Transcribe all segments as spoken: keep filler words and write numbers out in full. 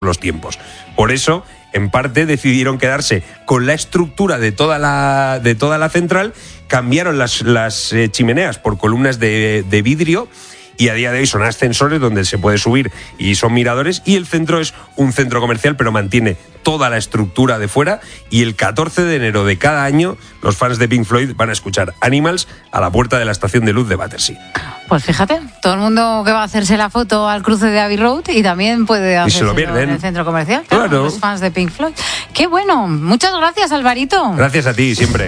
los tiempos. Por eso, en parte, decidieron quedarse con la estructura de toda la, de toda la central, cambiaron las, las eh, chimeneas por columnas de, de vidrio, y a día de hoy son ascensores donde se puede subir y son miradores, y el centro es un centro comercial, pero mantiene toda la estructura de fuera, y el catorce de enero de cada año los fans de Pink Floyd van a escuchar Animals a la puerta de la estación de luz de Battersea. Pues fíjate, todo el mundo que va a hacerse la foto al cruce de Abbey Road y también puede hacerlo en el centro comercial. Claro, claro. Los fans de Pink Floyd. ¡Qué bueno! Muchas gracias, Alvarito. Gracias a ti, siempre.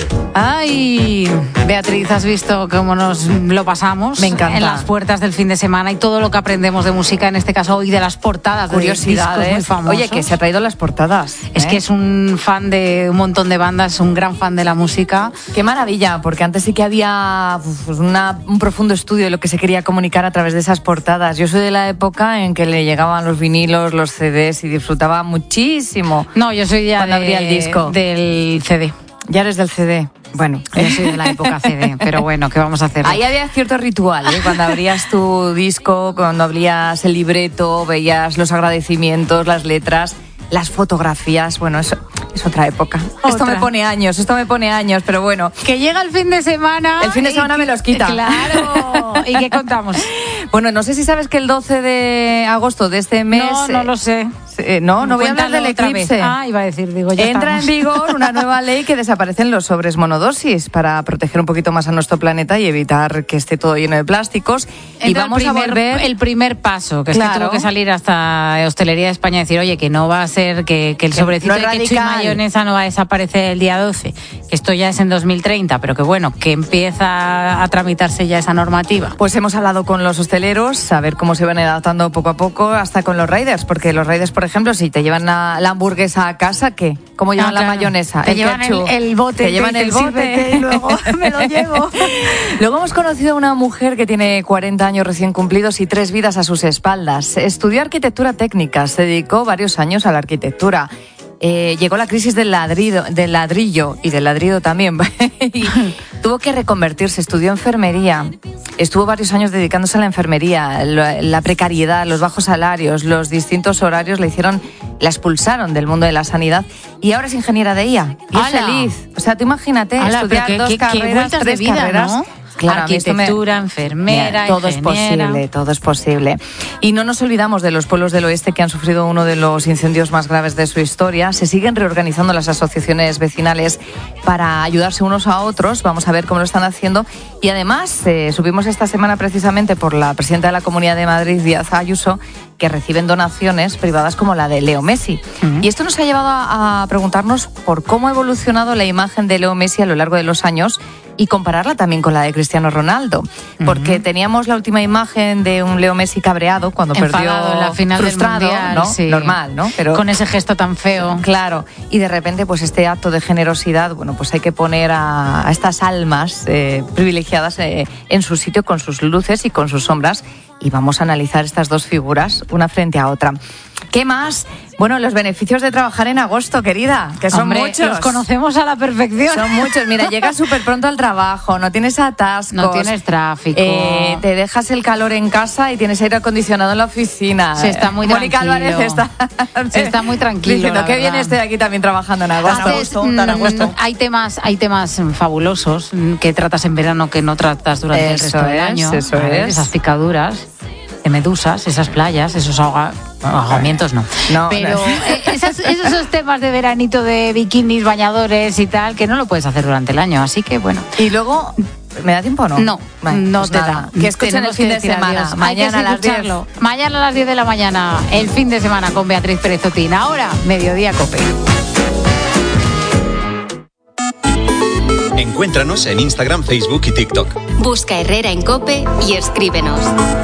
Ay, Beatriz, ¿has visto cómo nos lo pasamos? Me encanta. En las puertas del fin de semana y todo lo que aprendemos de música, en este caso hoy de las portadas de discos muy famosos. Oye, que se ha traído las portadas. Es ¿eh? que es un fan de un montón de bandas, un gran fan de la música. Qué maravilla, porque antes sí que había pues, una, un profundo estudio de lo que se quería comunicar a través de esas portadas. Yo soy de la época en que le llegaban los vinilos, los C Ds y disfrutaba muchísimo. No, yo soy ya cuando de, abría el disco. Del C D. Ya eres del C D. Bueno, yo soy de la época C D, pero bueno, ¿qué vamos a hacer? Ahí había cierto ritual, ¿eh? Cuando abrías tu disco, cuando abrías el libreto, veías los agradecimientos, las letras, las fotografías. Bueno, eso es otra época. Otra. Esto me pone años, esto me pone años, pero bueno. Que llega el fin de semana. El fin de semana me los quita. Claro. ¿Y qué contamos? Bueno, no sé si sabes que el doce de agosto de este mes... No, no lo sé. Eh, no, no voy a hablar del eclipse. Ah, iba a decir, digo, ya Entra estamos. en vigor una nueva ley que desaparecen los sobres monodosis para proteger un poquito más a nuestro planeta y evitar que esté todo lleno de plásticos. Entra y vamos el primer, a volver... El primer paso, que claro. es que tuvo que salir hasta Hostelería de España y decir, oye, que no va a ser, que, que el que sobrecito no de ketchup y radical. mayonesa no va a desaparecer el día doce, que esto ya es en dos mil treinta, pero que bueno, que empieza a tramitarse ya esa normativa. Pues hemos hablado con los hosteleros, a ver cómo se van adaptando poco a poco, hasta con los riders, porque los riders, por ejemplo, si te llevan la, la hamburguesa a casa, ¿qué? ¿Cómo llevan Ah, la claro. mayonesa? Te el llevan ketchup, el, el bote. Te llevan el bote y luego me lo llevo. Luego hemos conocido a una mujer que tiene cuarenta años recién cumplidos y tres vidas a sus espaldas. Estudió arquitectura técnica, se dedicó varios años a la arquitectura. Eh, llegó la crisis del ladrillo, del ladrillo y del ladrillo también. Y tuvo que reconvertirse, estudió enfermería. Estuvo varios años dedicándose a la enfermería. La, la precariedad, los bajos salarios, los distintos horarios le hicieron, la expulsaron del mundo de la sanidad y ahora es ingeniera de I A. Y es feliz. O sea, tú imagínate Ala, estudiar qué, dos qué, carreras, qué tres de vida, carreras. ¿no? Claro, arquitectura, me... enfermera, Mira, todo ingeniera. es posible, todo es posible. Y no nos olvidamos de los pueblos del oeste que han sufrido uno de los incendios más graves de su historia. Se siguen reorganizando las asociaciones vecinales para ayudarse unos a otros. Vamos a ver cómo lo están haciendo. Y además, eh, subimos esta semana precisamente por la presidenta de la Comunidad de Madrid, Díaz Ayuso, que reciben donaciones privadas como la de Leo Messi. Uh-huh. Y esto nos ha llevado a, a preguntarnos por cómo ha evolucionado la imagen de Leo Messi a lo largo de los años y compararla también con la de Cristiano Ronaldo. Uh-huh. Porque teníamos la última imagen de un Leo Messi cabreado cuando enfadado perdió, en la final frustrado, del mundial, ¿no? Sí. Normal, ¿no? Pero con ese gesto tan feo. Claro. Y de repente, pues este acto de generosidad, bueno, pues hay que poner a, a estas almas eh, privilegiadas eh, en su sitio con sus luces y con sus sombras. Y vamos a analizar estas dos figuras, una frente a otra. ¿Qué más? Bueno, los beneficios de trabajar en agosto, querida, que son Hombre, muchos. Los conocemos a la perfección. Son muchos. Mira, llegas súper pronto al trabajo, no tienes atascos. No tienes tráfico. Eh, te dejas el calor en casa y tienes aire acondicionado en la oficina. Se está muy Mónica tranquilo. Álvarez está... Se está muy tranquilo, diciendo, qué bien estoy aquí también trabajando en agosto. Haces, agosto, tan agosto. Hay temas, hay temas fabulosos que tratas en verano que no tratas durante Eso el resto del es, año. Eso ver, es. Esas picaduras de medusas, esas playas, esos ahoga, ahogamientos no. no Pero no. Eh, esas, esos temas de veranito de bikinis, bañadores y tal, que no lo puedes hacer durante el año. Así que bueno. Y luego... ¿Me da tiempo o no? No, vale, no pues te nada. da. Que escuchen el fin de semana. Adiós. Mañana a las diez. Mañana a las diez de la mañana, el fin de semana con Beatriz Pérez Otín. Ahora, Mediodía Cope. Encuéntranos en Instagram, Facebook y TikTok. Busca Herrera en Cope y escríbenos.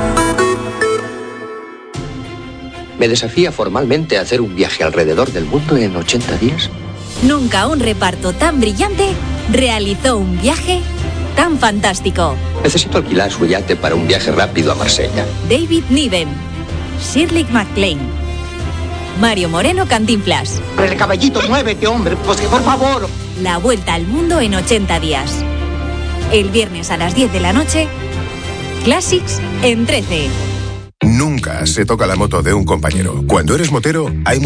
¿Me desafía formalmente a hacer un viaje alrededor del mundo en ochenta días? Nunca un reparto tan brillante realizó un viaje tan fantástico. Necesito alquilar su yate para un viaje rápido a Marsella. David Niven, Shirley MacLaine, Mario Moreno Cantinflas. El caballito, muévete, hombre, pues que por favor. La vuelta al mundo en ochenta días. El viernes a las diez de la noche, Classics en trece. Nunca se toca la moto de un compañero. Cuando eres motero, hay